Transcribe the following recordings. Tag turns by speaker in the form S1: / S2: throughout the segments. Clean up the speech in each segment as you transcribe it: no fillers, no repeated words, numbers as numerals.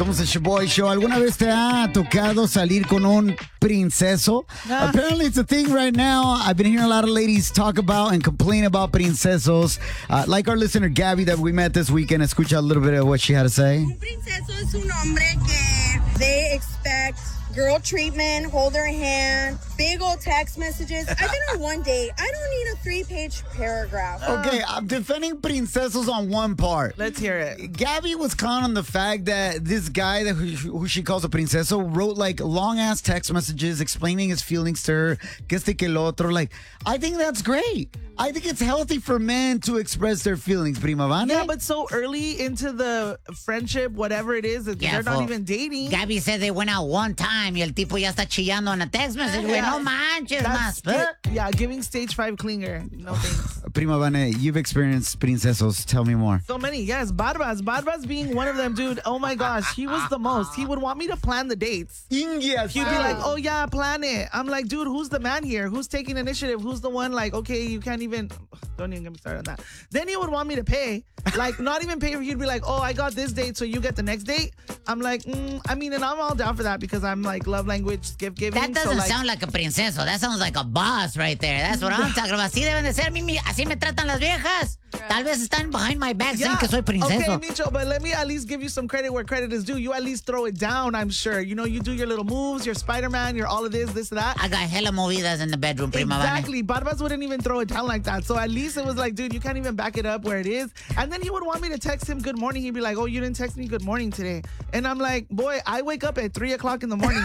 S1: Somos el Shaboy Show. ¿Alguna vez te ha tocado salir con un princeso? Apparently it's a thing right now. I've been hearing a lot of ladies talk about and complain about princesos. Like our listener Gabby that we met this weekend. Escucha a little bit of what she had to say.
S2: Un princeso es un hombre que they expect girl treatment, hold their hand, big old text messages. I've been on one date. I don't need a 3-page paragraph.
S1: Okay, I'm defending princesos on one part.
S3: Let's hear it.
S1: Gabby was caught on the fact that this guy who she calls a princeso wrote like long ass text messages explaining his feelings to her. Que este que el otro. Like, I think that's great. I think it's healthy for men to express their feelings, prima Vane.
S3: Yeah, but so early into the friendship, whatever it is, they're not even dating.
S4: Gabby said they went out one time y el tipo ya está chillando en a text message, güey. No manches, más.
S3: Yeah, giving stage 5 clinger. No thanks.
S1: Prima Vane, you've experienced princesos. Tell me more.
S3: So many, yes. Barbas being one of them, dude. Oh my gosh, he was the most. He would want me to plan the dates.
S1: Indias.
S3: He'd be like, oh yeah, plan it. I'm like, dude, who's the man here? Who's taking initiative? Who's the one like, okay, you can't even, don't even get me started on that. Then he would want me to pay. Like, not even pay. He'd be like, oh, I got this date, so you get the next date. I'm like, I mean, and I'm all down for that because I'm like love language, gift giving.
S4: That doesn't sound like a princeso. That sounds like a boss right there. That's what I'm talking about. Así deben de ser. Así me tratan las viejas. Tal vez están behind my back saying que soy princeso.
S3: Okay, Micho, but let me at least give you some credit where credit is due. You at least throw it down, I'm sure. You know, you do your little moves, your Spider-Man, your all of this, that.
S4: I got hella movidas in the bedroom, prima Vane.
S3: Exactly. Barbas wouldn't even throw it down like that. So at least it was like, dude, you can't even back it up where it is. And then he would want me to text him good morning. He'd be like, oh, you didn't text me good morning today. And I'm like, boy, I wake up at 3 o'clock in the morning.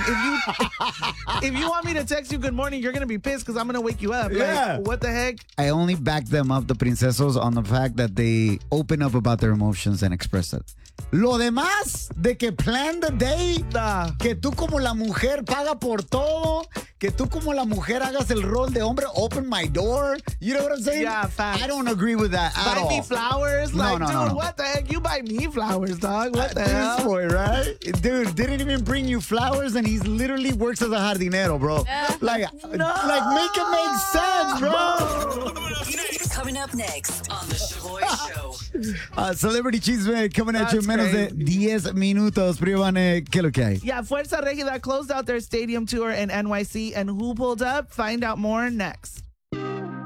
S3: If you want me to text you good morning, you're going to be pissed because I'm going to wake you up.
S1: Yeah.
S3: Like, what the heck?
S1: I only back them up, the princesos, on the fact that they open up about their emotions and express it. Lo demás, de que plan the day, que tú como la mujer paga por todo, que tú como la mujer hagas el rol de hombre, open my door. You know what I'm saying?
S3: Yeah, facts.
S1: I don't agree with that at all.
S3: Buy me flowers?
S1: No,
S3: like,
S1: no,
S3: dude,
S1: no.
S3: what the heck? You buy me flowers, dog. What the
S1: This
S3: hell?
S1: boy, right? Dude, didn't even bring you flowers and he's literally works as a jardinero, bro. Like, make it make sense, bro.
S5: Coming up next on The Shaboy Show.
S1: Celebrity Chisme coming at you in
S3: That's
S1: menos de 10 minutos. Privane, ¿qué es lo que hay?
S3: Yeah, Fuerza Regida closed out their stadium tour in NYC, and who pulled up? Find out more next.